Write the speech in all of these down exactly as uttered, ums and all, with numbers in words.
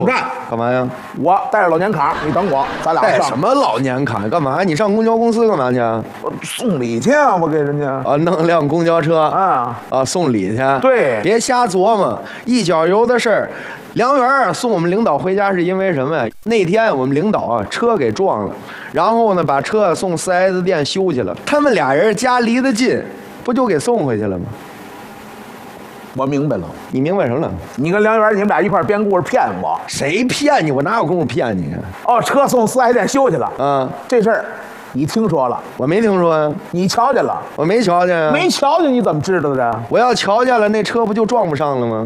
干干嘛呀？ 我带着老年卡，你等我，咱俩上。 带什么老年卡？干嘛？你上公交公司干嘛去？ 我送礼去啊！我给人家啊，弄辆公交车啊啊，送礼去。 对， 别瞎琢磨，一脚油的事儿。梁元送我们领导回家是因为什么呀？那天我们领导啊车给撞了，然后呢把车送 四 S 店修去了。他们俩人家离得近，不就给送回去了吗？ 我明白了， 你明白什么了？ 你跟梁元你们俩一块编故事骗我。 谁骗你？我哪有功夫骗你啊？ 哦，车送 四 S 店修去了。 啊， 这事儿你听说了？ 我没听说呀。 你瞧见了？ 我没瞧见啊。 没瞧见你怎么知道的？ 我要瞧见了，那车不就撞不上了吗？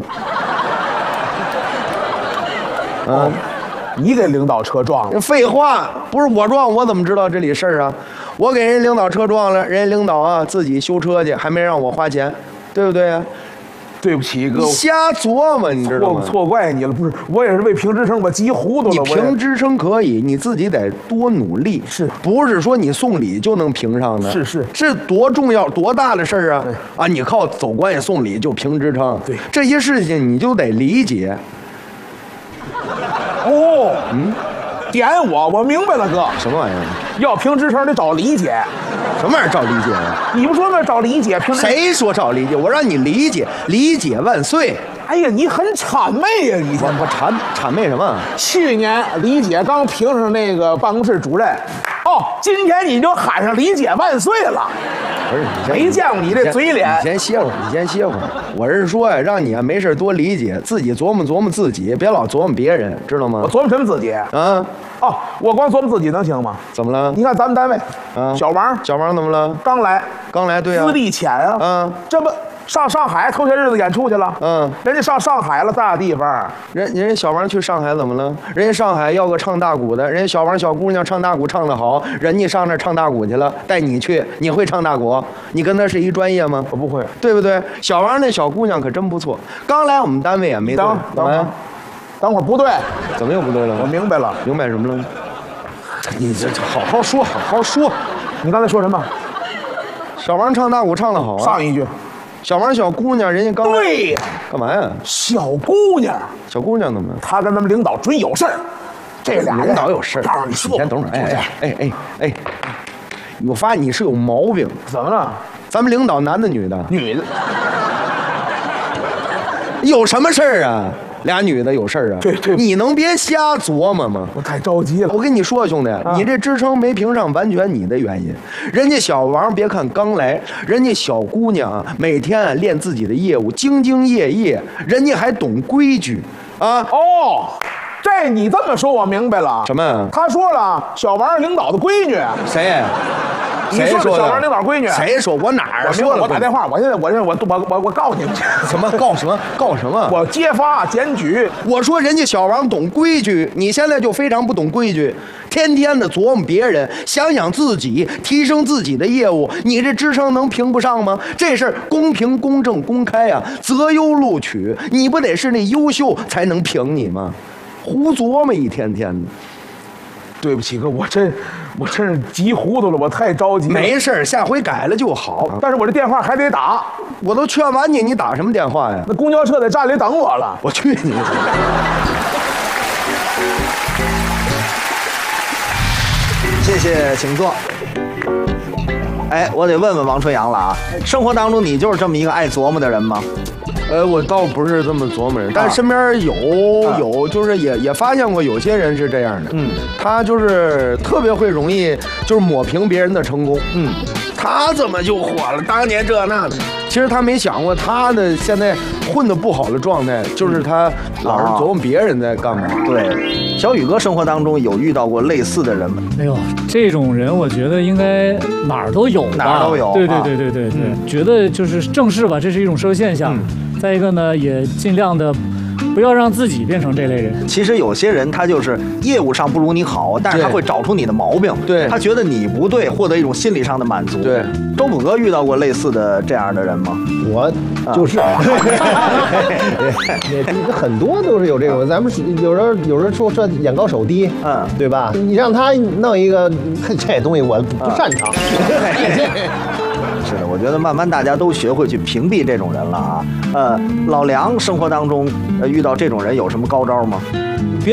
哦，你给领导车撞了？ 废话，不是我撞，我怎么知道这里事儿啊？我给人领导车撞了，人家领导啊自己修车去，还没让我花钱，对不对呀？ 对不起，哥， 瞎琢磨，你知道吗？ 错错怪你了，不是，我也是为评职称，我急糊涂了。 你评职称可以，你自己得多努力， 是不是说你送礼就能评上的？ 是是， 这多重要多大的事儿啊！啊，你靠走关系送礼就评职称， 对这些事情你就得理解。 哦，嗯，点我，我明白了，哥。 什么玩意儿？ 要评职称得找理解。 什么玩意儿找理解呀？ 你不说那找理解评？ 谁说找理解？我让你理解，理解万岁。 哎呀，你很谄媚呀！你我我谄谄媚什么？ 去年李姐刚评上那个办公室主任，哦，今天你就喊上李姐万岁了。 不是， 没见过你这嘴脸。 你先歇会儿，你先歇会儿。我是说呀，让你啊没事多理解，自己琢磨琢磨自己，别老琢磨别人，知道吗？ 我琢磨什么自己？ 啊， 哦，我光琢磨自己能行吗？ 怎么了？ 你看咱们单位， 啊， 小王， 小王怎么了？ 刚来， 刚来，对啊， 资历浅啊， 嗯， 这不上上海头些日子演出去了， 嗯， 人家上上海了，大地方， 人人家小王去上海怎么了？人家上海要个唱大鼓的，人家小王小姑娘唱大鼓唱得好，人家上那唱大鼓去了，带你去，你会唱大鼓？你跟他是一专业吗？ 我不会， 对不对？小王那小姑娘可真不错，刚来我们单位也没对， 等会儿，等会儿不对， 怎么又不对了？ 我明白了， 明白什么了？你这好好说，好好说。 你刚才说什么？ 小王唱大鼓唱得好啊。 上一句。 小王小姑娘，人家刚对， 干嘛呀？ 小姑娘， 小姑娘怎么了？ 她跟咱们领导准有事儿。这俩领导有事儿。 告诉你说， 先等会儿。哎哎哎哎哎，我发现你是有毛病。 怎么了？ 咱们领导男的女的？ 女的。 有什么事儿啊？俩女的有事儿啊？ 对对， 你能别瞎琢磨吗？ 我太着急了。 我跟你说，兄弟，啊、你这职称没评上，完全你的原因。人家小王别看刚来，人家小姑娘每天啊练自己的业务，兢兢业业，人家还懂规矩啊。 哦，这你这么说，我明白了。 什么？ 他说了，小王是领导的闺女。 谁？ 你说的小王领导闺女？ 谁说？我哪儿说了？ 我打电话，我现在我现在我我我我告你们去。 什么告什么告什么？ 我揭发检举。 我说人家小王懂规矩，你现在就非常不懂规矩，天天的琢磨别人，想想自己，提升自己的业务，你这职称能评不上吗？这事儿公平、公正、公开啊，择优录取，你不得是那优秀才能评你吗？胡琢磨一天天的。 对不起哥，我真我真是急糊涂了，我太着急了。 没事，下回改了就好。 但是我这电话还得打， 我都劝完你，你打什么电话呀？ 那公交车在站里等我了。 我去你！ 谢谢，请坐。哎，我得问问王春阳了啊，生活当中你就是这么一个爱琢磨的人吗？ 呃，我倒不是这么琢磨人，但是身边有、啊、有，就是也也发现过有些人是这样的， 嗯， 他就是特别会容易就是抹平别人的成功， 嗯， 他怎么就火了？当年这那的，其实他没想过他的现在混得不好的状态，就是他老是琢磨别人在干嘛。 啊、对，小宇哥生活当中有遇到过类似的人吗？ 哎呦，这种人我觉得应该哪儿都有吧， 哪儿都有。 对对对对对对，嗯、觉得就是正视吧，这是一种社会现象。嗯，再一个呢，也尽量的不要让自己变成这类人。 其实有些人他就是业务上不如你好，但是他会找出你的毛病， 对， 他觉得你不对，获得一种心理上的满足。 对， 周补哥遇到过类似的这样的人吗？ 我就是，啊、很多都是有这种。咱们有时候有人说说眼高手低， 嗯， 对吧？你让他弄一个这东西，我不擅长。 是的，我觉得慢慢大家都学会去屏蔽这种人了啊。呃，老梁生活当中呃遇到这种人有什么高招吗？